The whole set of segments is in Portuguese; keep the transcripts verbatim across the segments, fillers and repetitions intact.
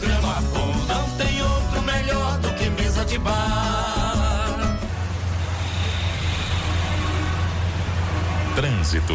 programa bom, não tem outro melhor do que Mesa de Bar. Trânsito.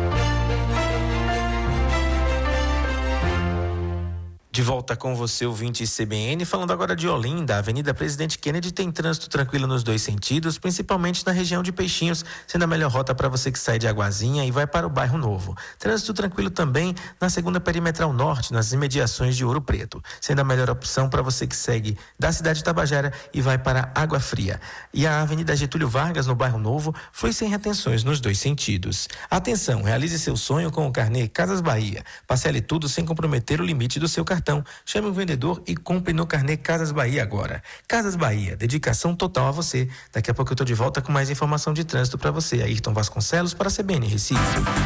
De volta com você, ouvinte C B N, falando agora de Olinda. A Avenida Presidente Kennedy tem trânsito tranquilo nos dois sentidos, principalmente na região de Peixinhos, sendo a melhor rota para você que sai de Aguazinha e vai para o Bairro Novo. Trânsito tranquilo também na segunda perimetral norte, nas imediações de Ouro Preto, sendo a melhor opção para você que segue da cidade de Tabajara e vai para Água Fria. E a Avenida Getúlio Vargas, no Bairro Novo, foi sem retenções nos dois sentidos. Atenção, realize seu sonho com o carnê Casas Bahia. Parcele tudo sem comprometer o limite do seu cartão. Chame o vendedor e compre no carnê Casas Bahia agora. Casas Bahia, dedicação total a você. Daqui a pouco eu tô de volta com mais informação de trânsito para você. Ayrton Vasconcelos para a C B N Recife.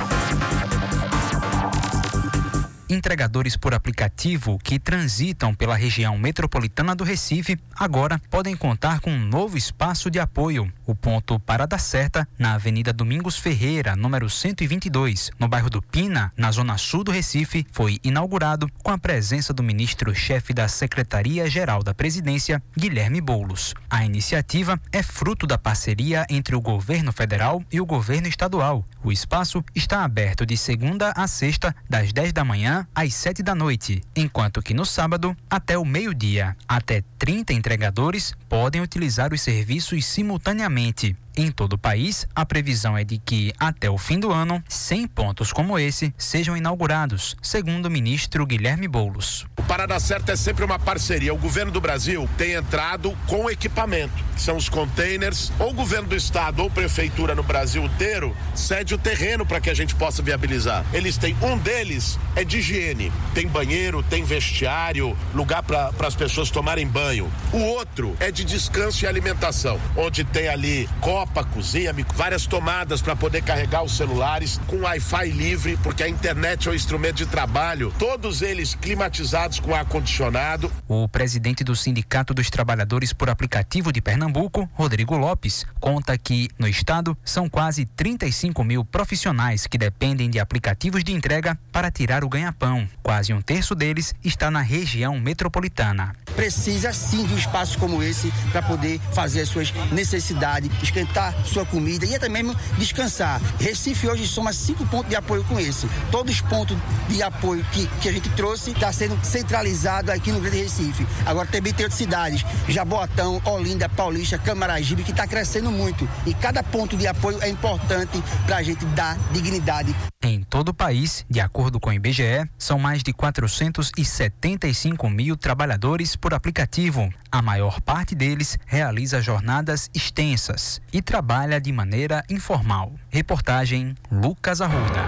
Entregadores por aplicativo que transitam pela região metropolitana do Recife agora podem contar com um novo espaço de apoio. O ponto Parada Certa, na Avenida Domingos Ferreira, número cento e vinte e dois, no bairro do Pina, na zona sul do Recife, foi inaugurado com a presença do ministro-chefe da Secretaria-Geral da Presidência, Guilherme Boulos. A iniciativa é fruto da parceria entre o governo federal e o governo estadual. O espaço está aberto de segunda a sexta, das dez da manhã às sete da noite, enquanto que no sábado, até o meio-dia. Até trinta entregadores podem utilizar os serviços simultaneamente. Em todo o país, a previsão é de que, até o fim do ano, cem pontos como esse sejam inaugurados, segundo o ministro Guilherme Boulos. O Parada Certa é sempre uma parceria. O governo do Brasil tem entrado com equipamento, que são os containers. Ou o governo do estado ou prefeitura no Brasil inteiro cede o terreno para que a gente possa viabilizar. Eles têm, um deles é de higiene. Tem banheiro, tem vestiário, lugar para as pessoas tomarem banho. O outro é de descanso e alimentação, onde tem ali copa, cozinha, várias tomadas para poder carregar os celulares com Wi-Fi livre, porque a internet é o instrumento de trabalho. Todos eles climatizados com ar-condicionado. O presidente do Sindicato dos Trabalhadores por Aplicativo de Pernambuco, Rodrigo Lopes, conta que no estado são quase trinta e cinco mil profissionais que dependem de aplicativos de entrega para tirar o ganha-pão. Quase um terço deles está na região metropolitana. Precisa sim de um espaço como esse para poder fazer as suas necessidades, esquentar sua comida e até mesmo descansar. Recife hoje soma cinco pontos de apoio com esse. Todos os pontos de apoio que, que a gente trouxe está sendo centralizado aqui no Grande Recife. Agora também tem outras cidades, Jaboatão, Olinda, Paulista, Camaragibe, que está crescendo muito. E cada ponto de apoio é importante para a gente dar dignidade. Em todo o país, de acordo com o I B G E, são mais de quatrocentos e setenta e cinco mil trabalhadores por aplicativo. A maior parte deles realiza jornadas extensas e trabalha de maneira informal. Reportagem Lucas Arruda.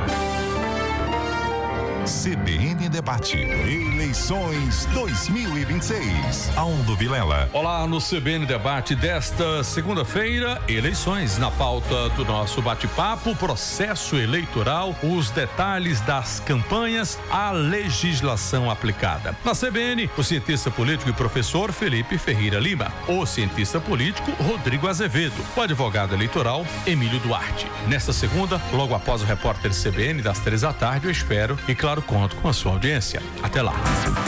C B N Debate. Eleições dois mil e vinte e seis. Aldo Vilela. Olá, no C B N Debate desta segunda-feira, eleições. Na pauta do nosso bate-papo, processo eleitoral, os detalhes das campanhas, a legislação aplicada. Na C B N, o cientista político e professor Felipe Ferreira Lima, o cientista político Rodrigo Azevedo, o advogado eleitoral Emílio Duarte. Nesta segunda, logo após o repórter C B N das três da tarde, eu espero e, claro, conto com a sua audiência. Até lá.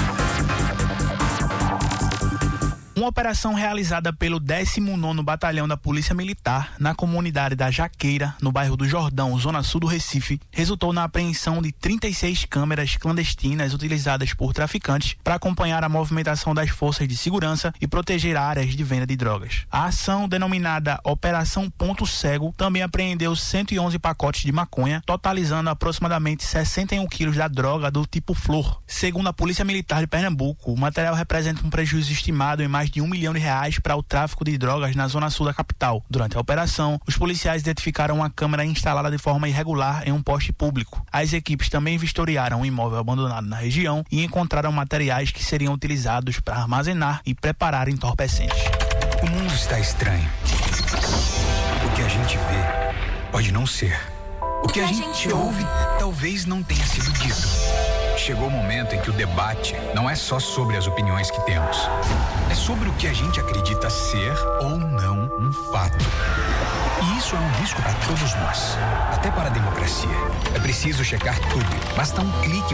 Uma operação realizada pelo décimo nono Batalhão da Polícia Militar na comunidade da Jaqueira, no bairro do Jordão, zona sul do Recife, resultou na apreensão de trinta e seis câmeras clandestinas utilizadas por traficantes para acompanhar a movimentação das forças de segurança e proteger áreas de venda de drogas. A ação, denominada Operação Ponto Cego, também apreendeu cento e onze pacotes de maconha, totalizando aproximadamente sessenta e um quilos da droga do tipo flor. Segundo a Polícia Militar de Pernambuco, o material representa um prejuízo estimado em mais de um milhão de reais para o tráfico de drogas na zona sul da capital. Durante a operação, os policiais identificaram uma câmera instalada de forma irregular em um poste público. As equipes também vistoriaram um imóvel abandonado na região e encontraram materiais que seriam utilizados para armazenar e preparar entorpecentes. O mundo está estranho. O que a gente vê pode não ser. O que a gente ouve talvez não tenha sido dito. Chegou o momento em que o debate não é só sobre as opiniões que temos. É sobre o que a gente acredita ser ou não um fato. E isso é um risco para todos nós, até para a democracia. É preciso checar tudo. Basta um clique